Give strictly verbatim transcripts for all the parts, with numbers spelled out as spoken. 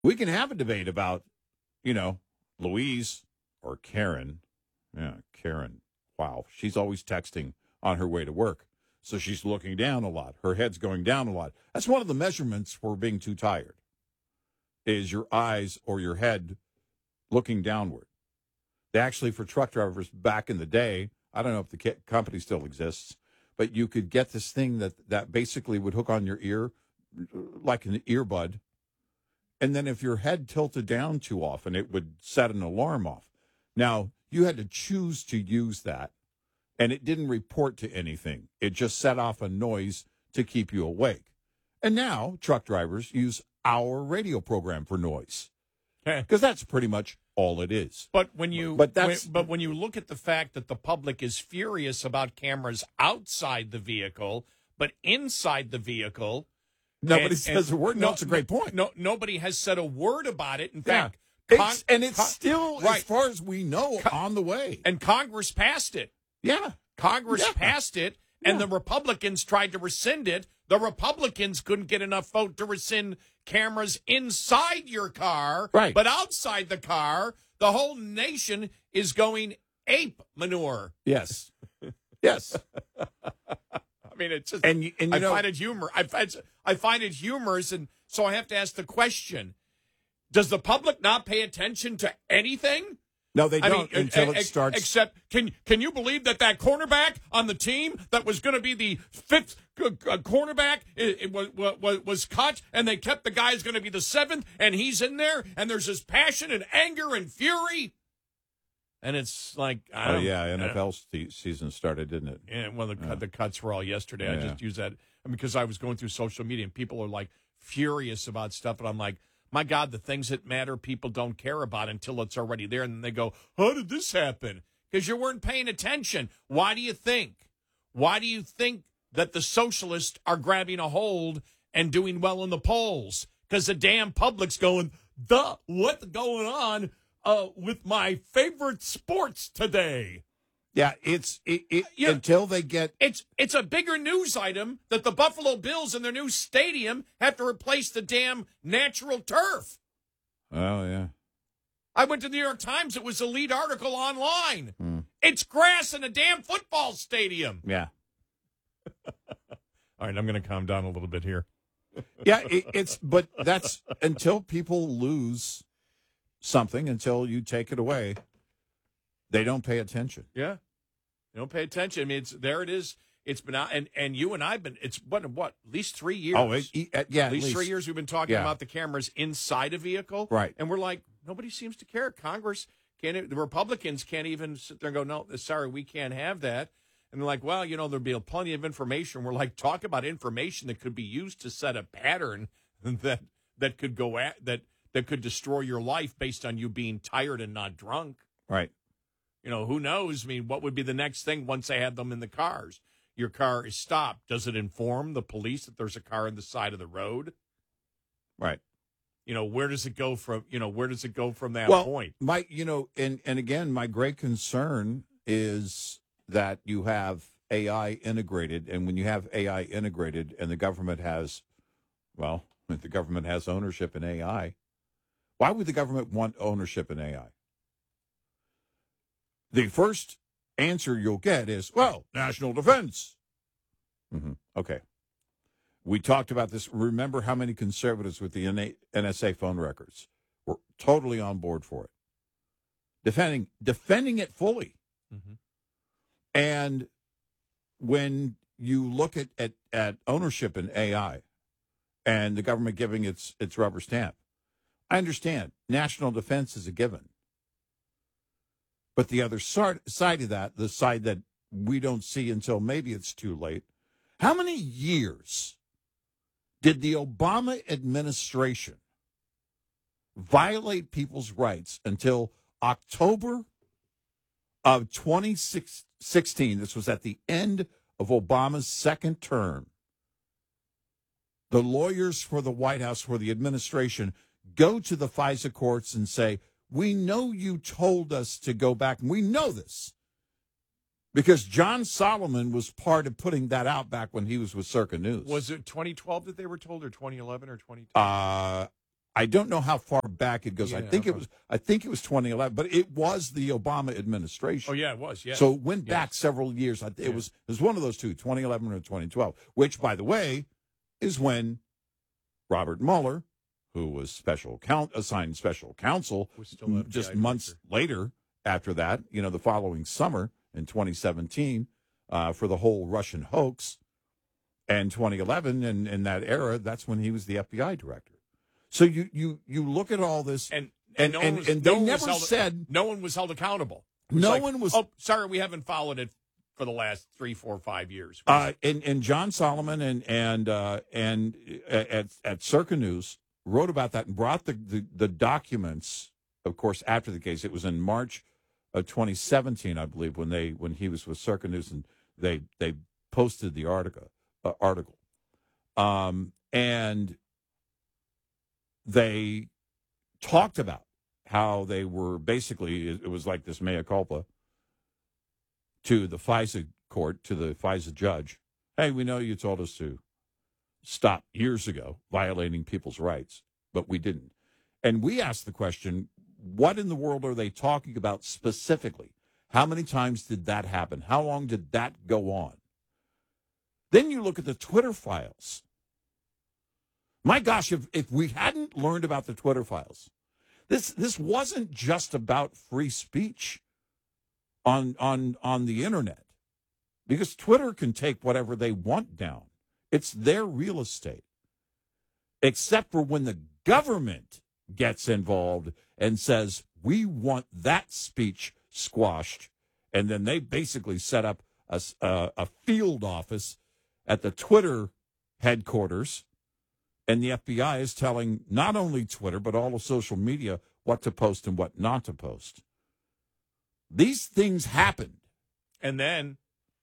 We can have a debate about, you know, Louise or Karen. Yeah, Karen. Wow. She's always texting on her way to work. So she's looking down a lot. Her head's going down a lot. That's one of the measurements for being too tired, is your eyes or your head looking downward. They actually, for truck drivers back in the day, I don't know if the company still exists, but you could get this thing that, that basically would hook on your ear like an earbud. And then if your head tilted down too often, it would set an alarm off. Now, you had to choose to use that, and it didn't report to anything. It just set off a noise to keep you awake. And now truck drivers use our radio program for noise, because that's pretty much all it is. But when you but that's when, but when you look at the fact that the public is furious about cameras outside the vehicle, but inside the vehicle, nobody and, says and, a word. No, no, it's a great point. No, nobody has said a word about it. In yeah. fact, it's, con- and it's con- still, right. as far as we know, con- on the way. And Congress passed it. Yeah, Congress yeah. passed it, and yeah. the Republicans tried to rescind it. The Republicans couldn't get enough vote to rescind cameras inside your car, right? But outside the car, the whole nation is going ape manure. Yes, yes. I mean, it's just, and, and you I know, find it humor. I find, I find it humorous, and so I have to ask the question: does the public not pay attention to anything? No, they don't I mean, until uh, it starts. Except, can can you believe that that cornerback on the team that was going to be the fifth uh, cornerback it, it was, was was cut, and they kept the guy who's going to be the seventh, and he's in there, and there's this passion and anger and fury, and it's like, I oh don't, yeah, N F L uh, st- season started, didn't it? Yeah, well, the yeah. the cuts were all yesterday. Yeah. I just used that because I was going through social media, and people are like furious about stuff, and I'm like, my God, the things that matter, people don't care about until it's already there. And then they go, how did this happen? Because you weren't paying attention. Why do you think? Why do you think that the socialists are grabbing a hold and doing well in the polls? Because the damn public's going, duh, what's going on uh, with my favorite sports today? Yeah, it's it, it, yeah, until they get it's it's a bigger news item that the Buffalo Bills in their new stadium have to replace the damn natural turf. Oh yeah, I went to the New York Times. It was a lead article online. Hmm. It's grass in a damn football stadium. Yeah. All right, I'm going to calm down a little bit here. Yeah, it, it's but that's until people lose something, until you take it away. They don't pay attention. Yeah, they don't pay attention. I mean, it's there. It is. It's been out, and and you and I've been. It's what what at least three years. Oh, it, it, yeah, at least, at least three years. We've been talking yeah. about the cameras inside a vehicle, right? And we're like, nobody seems to care. Congress can't. The Republicans can't even sit there and go, no, sorry, we can't have that. And they're like, well, you know, there'll be plenty of information. We're like, talk about information that could be used to set a pattern that that could go at that that could destroy your life based on you being tired and not drunk, right? You know, who knows? I mean, what would be the next thing once they have them in the cars? Your car is stopped. Does it inform the police that there's a car on the side of the road? Right. You know, where does it go from, you know, where does it go from that well, point? My, you know, and, and again, my great concern is that you have A I integrated. And when you have A I integrated and the government has, well, if the government has ownership in A I, why would the government want ownership in A I? The first answer you'll get is, well, national defense. Mm-hmm. Okay. We talked about this. Remember how many conservatives with the N S A phone records were totally on board for it, defending defending it fully. Mm-hmm. And when you look at, at, at ownership in A I and the government giving its its rubber stamp, I understand national defense is a given. But the other side of that, the side that we don't see until maybe it's too late, how many years did the Obama administration violate people's rights until October of twenty sixteen? This was at the end of Obama's second term. The lawyers for the White House, for the administration, go to the FISA courts and say, we know you told us to go back, and we know this because John Solomon was part of putting that out back when he was with Circa News. Was it twenty twelve that they were told, or twenty eleven, or twenty ten? Uh, I don't know how far back it goes. Yeah, I think it okay. was. I think it was twenty eleven, but it was the Obama administration. Oh yeah, it was. Yeah. So it went back Yes. several years. It Yeah. was it was one of those two, twenty eleven or twenty twelve, which, by the way, is when Robert Mueller, who was special count assigned special counsel, Was still F B I just director. months later after that, you know, the following summer in twenty seventeen, uh, for the whole Russian hoax, and twenty eleven, and in that era, that's when he was the F B I director. So you you you look at all this, And and no and, one was, and no they one was never held- said no one was held accountable. It was no like, one was. Oh, sorry, we haven't followed it for the last three, four, five years. Uh, and, and John Solomon and and uh, and at at Circa News wrote about that and brought the, the, the documents. Of course, after the case, it was in March of twenty seventeen, I believe, when they when he was with Circa News, and they they posted the article uh, article, um, and they talked about how they were basically it was like this mea culpa to the FISA court, to the FISA judge. Hey, we know you told us to stop years ago violating people's rights, but we didn't. And we asked the question, what in the world are they talking about specifically? How many times did that happen? How long did that go on? Then you look at the Twitter files. My gosh, if, if we hadn't learned about the Twitter files, this this wasn't just about free speech on on on the internet, because Twitter can take whatever they want down. It's their real estate, except for when the government gets involved and says, we want that speech squashed. And then they basically set up a, a, a field office at the Twitter headquarters. And the F B I is telling not only Twitter, but all of social media what to post and what not to post. These things happened. And then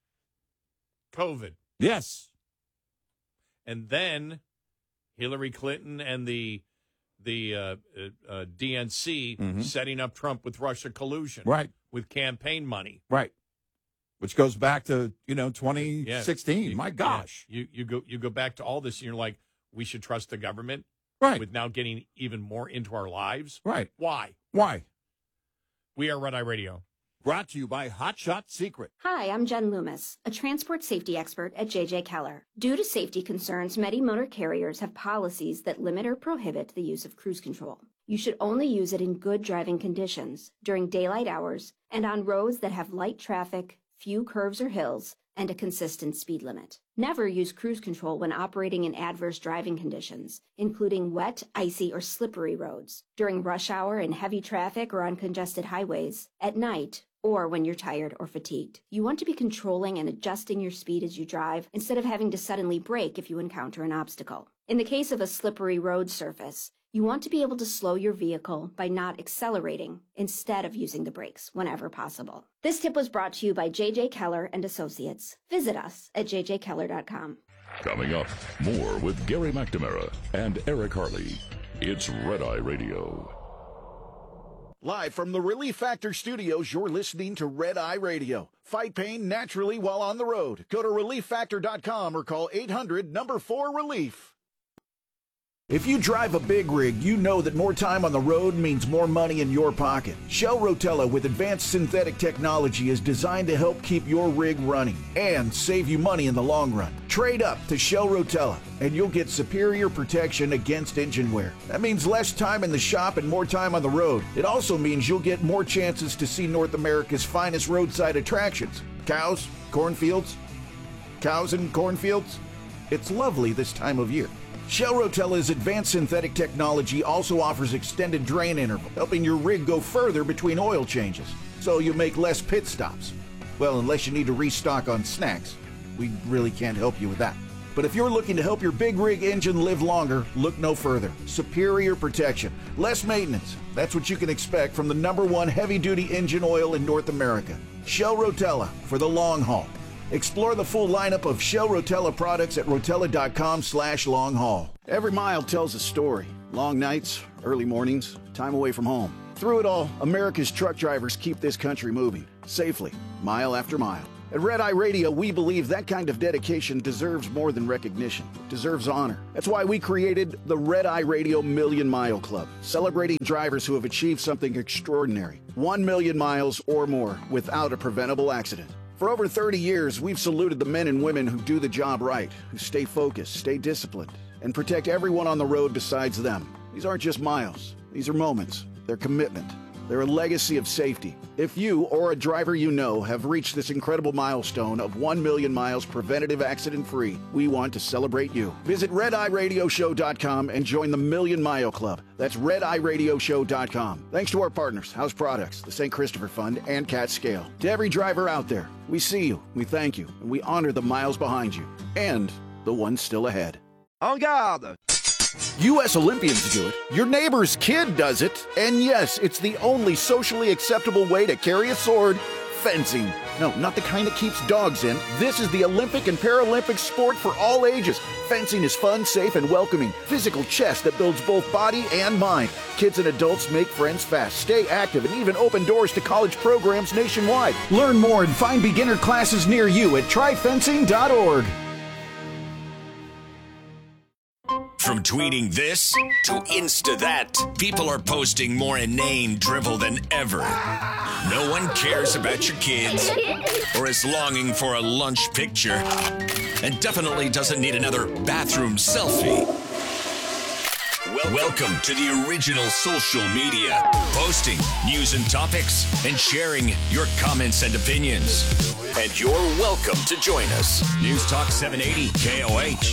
COVID. Yes. And then Hillary Clinton and the the uh, uh, uh, D N C Mhm. setting up Trump with Russia collusion, Right. with campaign money. Right. Which goes back to, you know, twenty sixteen. You- My gosh. yeah. you you go you go back to all this, and you're like, we should trust the government Right. with now getting even more into our lives. Right. Why? Why? We are Red Eye Radio. Brought to you by Hot Shot Secret. Hi, I'm Jen Loomis, a transport safety expert at J J Keller. Due to safety concerns, many motor carriers have policies that limit or prohibit the use of cruise control. You should only use it in good driving conditions, during daylight hours, and on roads that have light traffic, few curves or hills, and a consistent speed limit. Never use cruise control when operating in adverse driving conditions, including wet, icy, or slippery roads, during rush hour in heavy traffic or on congested highways, at night, or when you're tired or fatigued. You want to be controlling and adjusting your speed as you drive instead of having to suddenly brake if you encounter an obstacle. In the case of a slippery road surface, you want to be able to slow your vehicle by not accelerating instead of using the brakes whenever possible. This tip was brought to you by J J Keller and Associates. Visit us at j j keller dot com. Coming up, more with Gary McNamara and Eric Harley. It's Red Eye Radio. Live from the Relief Factor studios, you're listening to Red Eye Radio. Fight pain naturally while on the road. Go to relief factor dot com or call eight hundred number four relief. If you drive a big rig, you know that more time on the road means more money in your pocket. Shell Rotella with advanced synthetic technology is designed to help keep your rig running and save you money in the long run. Trade up to Shell Rotella and you'll get superior protection against engine wear. That means less time in the shop and more time on the road. It also means you'll get more chances to see North America's finest roadside attractions. Cows, cornfields, cows and cornfields. It's lovely this time of year. Shell Rotella's advanced synthetic technology also offers extended drain interval, helping your rig go further between oil changes, so you make less pit stops. Well, unless you need to restock on snacks. We really can't help you with that. But if you're looking to help your big rig engine live longer, look no further. Superior protection, less maintenance. That's what you can expect from the number one heavy-duty engine oil in North America. Shell Rotella for the long haul. Explore the full lineup of Shell Rotella products at rotella dot com slash long haul. Every mile tells a story. Long nights, early mornings, time away from home. Through it all, America's truck drivers keep this country moving, safely, mile after mile. At Red Eye Radio, we believe that kind of dedication deserves more than recognition. It deserves honor. That's why we created the Red Eye Radio Million Mile Club, celebrating drivers who have achieved something extraordinary. One million miles or more without a preventable accident. For over thirty years, we've saluted the men and women who do the job right, who stay focused, stay disciplined, and protect everyone on the road besides them. These aren't just miles. These are moments. They're commitment. They're a legacy of safety. If you or a driver you know have reached this incredible milestone of one million miles preventative accident-free, we want to celebrate you. Visit red eye radio show dot com and join the Million Mile Club. That's red eye radio show dot com. Thanks to our partners, House Products, the Saint Christopher Fund, and Cat Scale. To every driver out there, we see you, we thank you, and we honor the miles behind you and the ones still ahead. En garde! U S Olympians do it, your neighbor's kid does it, and yes, it's the only socially acceptable way to carry a sword, fencing. No, not the kind that keeps dogs in. This is the Olympic and Paralympic sport for all ages. Fencing is fun, safe, and welcoming. Physical chess that builds both body and mind. Kids and adults make friends fast, stay active, and even open doors to college programs nationwide. Learn more and find beginner classes near you at try fencing dot org. From tweeting this to Insta that, people are posting more inane drivel than ever. No one cares about your kids or is longing for a lunch picture and definitely doesn't need another bathroom selfie. Wel- Welcome to the original social media, posting news and topics and sharing your comments and opinions. And you're welcome to join us. News Talk seven eighty K O H.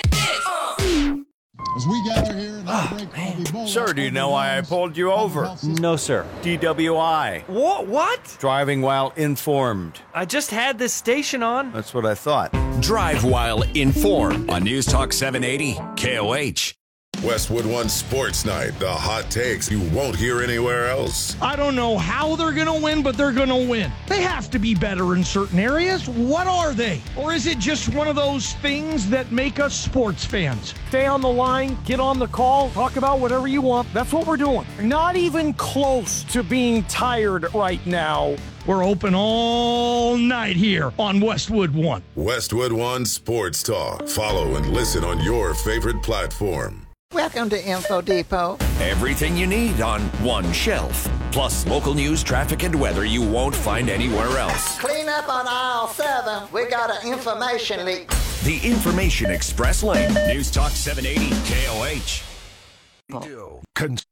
As we gather here in our break, I'll be bold. Sir, do you know why I pulled you over? No, sir. D W I. What? What? Driving while informed. I just had this station on. That's what I thought. Drive while informed on News Talk seven eighty K O H. Westwood One Sports Night, the hot takes you won't hear anywhere else. I don't know how they're going to win, but they're going to win. They have to be better in certain areas. What are they? Or is it just one of those things that make us sports fans? Stay on the line, get on the call, talk about whatever you want. That's what we're doing. Not even close to being tired right now. We're open all night here on Westwood One. Westwood One Sports Talk. Follow and listen on your favorite platform. Welcome to Info Depot. Everything you need on one shelf. Plus local news, traffic, and weather you won't find anywhere else. Clean up on aisle seven. We got an information leak. The Information Express Lane. News Talk seven eighty K O H. Cons-